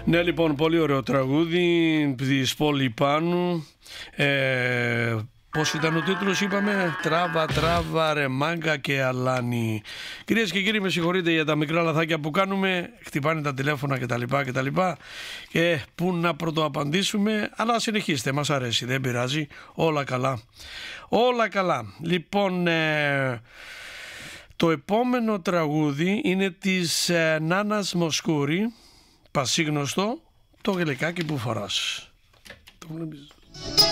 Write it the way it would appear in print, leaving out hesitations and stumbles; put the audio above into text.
Ναι, λοιπόν, πολύ ωραίο τραγούδι της Πόλη Πάνου. Πώς ήταν ο τίτλος, είπαμε? Τράβα, τράβα, ρε μάγκα και αλάνι. Κυρίες και κύριοι, με συγχωρείτε για τα μικρά λαθάκια που κάνουμε. Χτυπάνε τα τηλέφωνα κτλ. Και πού να πρωτοαπαντήσουμε, αλλά συνεχίστε, μας αρέσει, δεν πειράζει. Όλα καλά. Όλα καλά. Λοιπόν, το επόμενο τραγούδι είναι της Νάνας Μοσκούρη, πασίγνωστο, το γελεκάκι που φοράς. Το βλέπεις?